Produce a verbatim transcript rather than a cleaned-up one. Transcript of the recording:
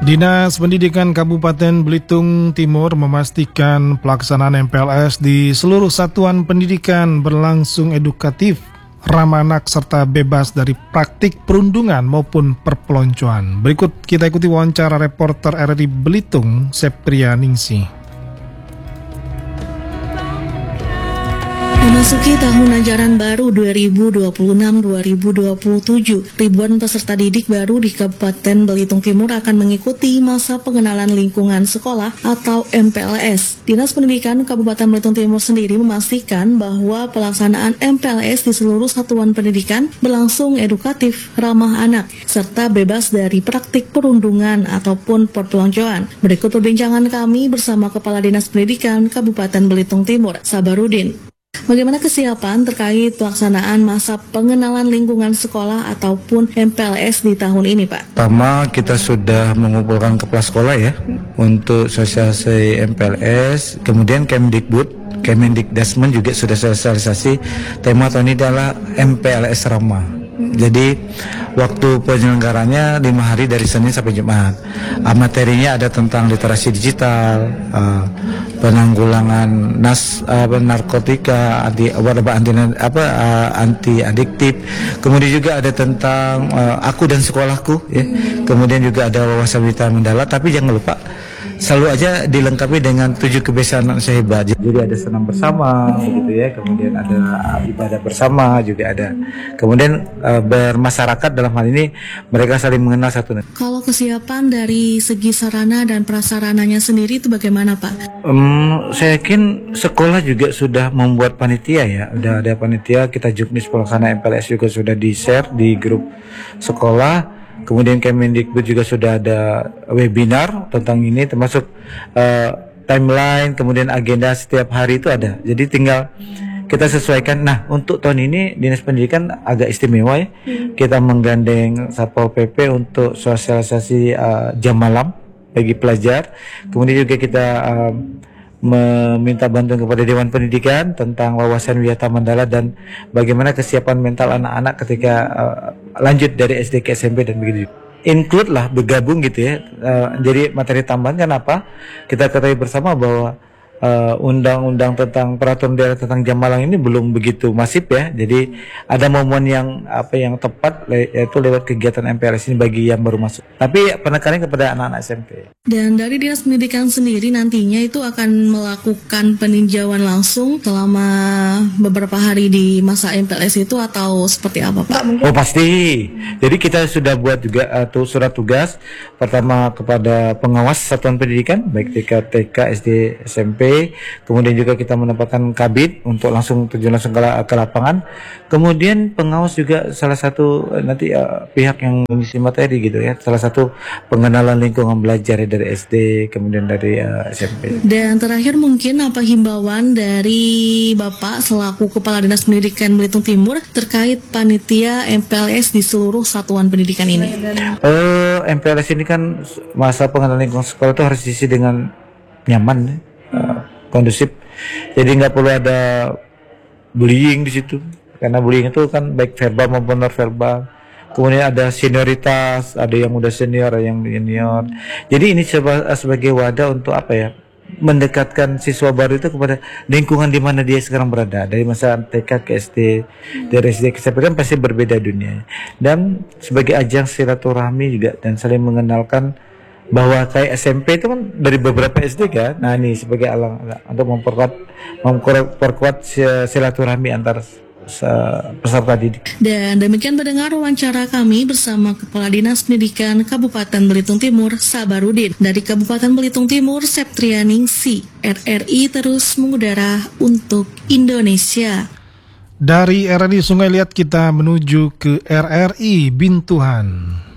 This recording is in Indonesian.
Dinas Pendidikan Kabupaten Belitung Timur memastikan pelaksanaan M P L S di seluruh satuan pendidikan berlangsung edukatif, ramah anak, serta bebas dari praktik perundungan maupun perpeloncoan. Berikut kita ikuti wawancara reporter R R I Belitung, Septria Ningsih. Memasuki tahun ajaran baru dua ribu dua puluh enam dua ribu dua puluh tujuh, ribuan peserta didik baru di Kabupaten Belitung Timur akan mengikuti masa pengenalan lingkungan sekolah atau M P L S. Dinas Pendidikan Kabupaten Belitung Timur sendiri memastikan bahwa pelaksanaan M P L S di seluruh satuan pendidikan berlangsung edukatif, ramah anak, serta bebas dari praktik perundungan ataupun perpeloncoan. Berikut perbincangan kami bersama Kepala Dinas Pendidikan Kabupaten Belitung Timur, Sabarudin. Bagaimana kesiapan terkait pelaksanaan masa pengenalan lingkungan sekolah ataupun M P L S di tahun ini, Pak? Pertama, kita sudah mengumpulkan kepala sekolah ya untuk sosialisasi M P L S, kemudian Kemdikbud, Kemendikdasmen juga sudah sosialisasi. Tema tahun ini adalah M P L S Ramah. Jadi waktu penyelenggaranya lima hari dari Senin sampai Jumat. Uh, materinya ada tentang literasi digital, uh, penanggulangan nas uh, narkotika, anti anti apa uh, anti adiktif. Kemudian juga ada tentang uh, aku dan sekolahku, ya. Kemudian juga ada wawasan literasi mendalam. Tapi jangan lupa selalu aja dilengkapi dengan tujuh kebiasaan manusia hebat. Jadi ada senam bersama, gitu ya. Kemudian ada ibadah bersama juga ada. Kemudian uh, bermasyarakat dalam hal ini mereka saling mengenal satu. Kalau kesiapan dari segi sarana dan prasarananya sendiri itu bagaimana, Pak? Um, saya yakin sekolah juga sudah membuat panitia ya. Udah ada panitia, kita juknis pelaksana M P L S juga sudah di-share di grup sekolah. Kemudian Kemendikbud juga sudah ada webinar tentang ini, termasuk uh, timeline, kemudian agenda setiap hari itu ada. Jadi tinggal kita sesuaikan. Nah, untuk tahun ini Dinas Pendidikan agak istimewa ya. Hmm. Kita menggandeng Satpol P P untuk sosialisasi uh, jam malam bagi pelajar. Kemudian juga kita uh, meminta bantuan kepada Dewan Pendidikan tentang wawasan wisata mandala dan bagaimana kesiapan mental anak-anak ketika uh, lanjut dari S D ke S M P dan begitu. Include lah, bergabung gitu ya. Uh, jadi materi tambahan kan apa? Kita ketahui bersama bahwa uh, undang-undang tentang peraturan daerah tentang jam malam ini belum begitu masif ya. Jadi ada momen yang apa yang tepat yaitu lewat kegiatan M P L S ini bagi yang baru masuk. Tapi penekanannya kepada anak-anak S M P. Dan dari Dinas Pendidikan sendiri nantinya itu akan melakukan peninjauan langsung selama beberapa hari di masa M P L S itu atau seperti apa, Pak? Oh pasti. Jadi kita sudah buat juga uh, tuh surat tugas pertama kepada pengawas satuan pendidikan baik T K, T K, S D, S M P. Kemudian juga kita menempatkan kabid untuk langsung terjun langsung ke, ke lapangan. Kemudian pengawas juga salah satu uh, nanti uh, pihak yang mengisi materi gitu ya. Salah satu pengenalan lingkungan belajar ya, dari S D, kemudian dari uh, S M P. Dan terakhir mungkin apa himbauan dari Bapak selaku Kepala Dinas Pendidikan Belitung Timur terkait panitia M P L S di seluruh satuan pendidikan ini? Uh, M P L S ini kan masa pengenalan lingkungan sekolah itu harus diisi dengan nyaman, uh, kondusif. Jadi nggak perlu ada bullying di situ, karena bullying itu kan baik verbal maupun non verbal. Kemudian ada senioritas, ada yang udah senior, ada yang junior. Jadi ini seba, sebagai wadah untuk apa ya? Mendekatkan siswa baru itu kepada lingkungan di mana dia sekarang berada. Dari masa T K ke S D, dari S D ke S M P kan pasti berbeda dunia. Dan sebagai ajang silaturahmi juga dan saling mengenalkan bahwa kayak S M P itu kan dari beberapa S D kan. Nah ini sebagai alang untuk memperkuat memperkuat silaturahmi antar peserta didik. Dan demikian mendengar wawancara kami bersama Kepala Dinas Pendidikan Kabupaten Belitung Timur, Sabarudin. Dari Kabupaten Belitung Timur, Septria Ningsih, R R I terus mengudara untuk Indonesia. Dari R R I Sungai Liat kita menuju ke R R I Bintuhan.